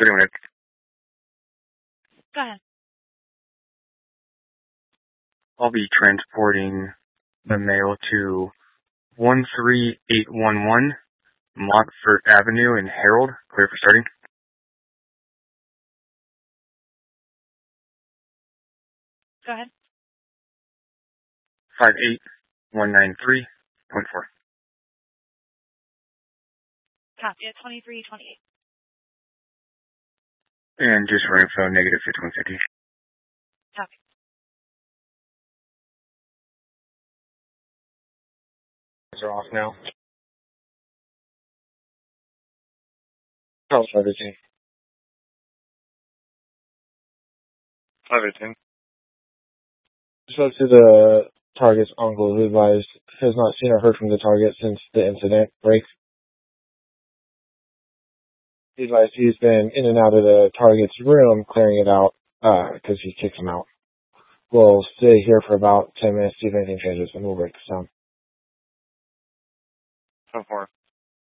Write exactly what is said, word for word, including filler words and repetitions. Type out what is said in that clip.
thirty minutes. Go ahead. I'll be transporting the mail to one three eight one one Montfort Avenue in Harold. Clear for starting. Go ahead. five eight one nine three point four. Copy at twenty-three twenty-eight. And just for info, negative fifty-one fifty. Copy. These are off now. Charles five eighteen. five eighteen. Spoke to the target's uncle, who advised has not seen or heard from the target since the incident break. He advised he's been in and out of the target's room, clearing it out, because he kicks him out. We'll stay here for about ten minutes, see if anything changes, and we'll break this down. So far.